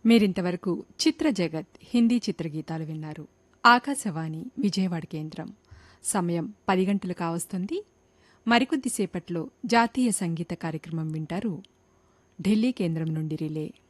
మీరింతవరకు చిత్ర జగత్ హిందీ చిత్రగీతాలు విన్నారు. ఆకాశవాణి విజయవాడ కేంద్రం. సమయం 10 గంటలు కావస్తుంది. మరికొద్దిసేపట్లో జాతీయ సంగీత కార్యక్రమం వింటారు. ఢిల్లీ కేంద్రం నుండి రిలే.